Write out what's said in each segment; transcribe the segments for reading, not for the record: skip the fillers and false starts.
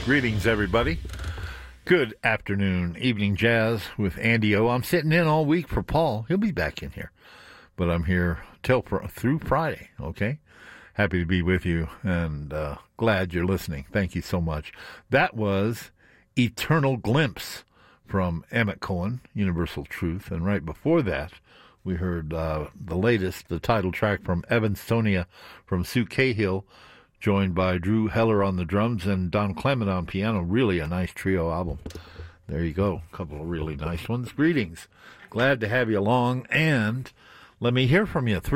Greetings, everybody. Good afternoon, evening jazz with Andy O. I'm sitting in all week for Paul. He'll be back in here, but I'm here through Friday. Okay, happy to be with you and glad you're listening. Thank you so much. That was Eternal Glimpse from Emmett Cohen, Universal Truth, and right before that, we heard the title track from Evanstonia from Sue Cahill, joined by Drew Heller on the drums and Don Clement on piano. Really a nice trio album. There you go. A couple of really nice ones. Greetings. Glad to have you along, and let me hear from you.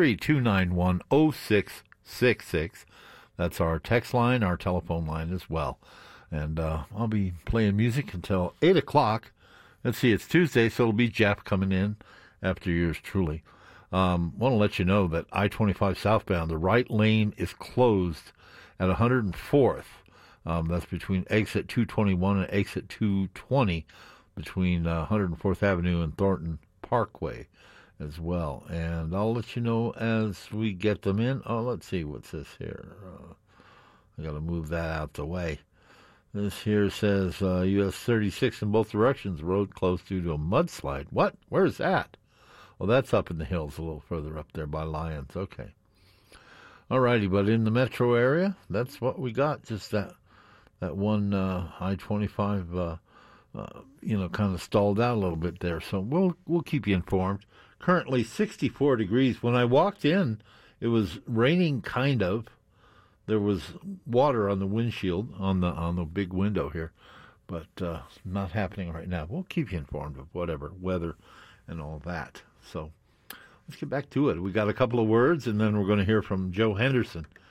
303-291-0666. That's our text line, our telephone line as well. And I'll be playing music until 8 o'clock. Let's see, it's Tuesday, so it'll be Jeff coming in after yours truly. Want to let you know that I-25 southbound, the right lane is closed at 104th. That's between exit 221 and exit 220, between 104th Avenue and Thornton Parkway as well. And I'll let you know as we get them in. Oh, let's see, what's this here? I got to move that out the way. This here says US 36 in both directions, road closed due to a mudslide. What? Where's that? Well, that's up in the hills a little further up there by Lyons. Okay. All righty, but in the metro area, that's what we got. Just that one I-25, kind of stalled out a little bit there. So we'll keep you informed. Currently 64 degrees. When I walked in, it was raining kind of. There was water on the windshield on the big window here, but not happening right now. We'll keep you informed of whatever weather and all that. So let's get back to it. We got a couple of words, and then we're going to hear from Joe Henderson